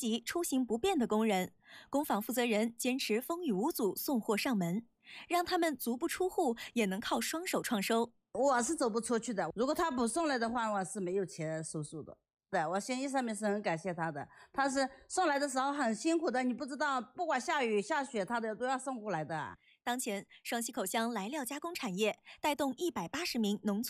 及出行不便的工人，工坊负责人坚持风雨无阻送货上门，让他们足不出户也能靠双手创收。 我是走不出去的，如果他不送来的话，我是没有钱收入的。对，我心意上面是很感谢他的，他是送来的时候很辛苦的，你不知道，不管下雨下雪，他都要送过来的。 当前，双溪口乡来料加工产业带动180名农村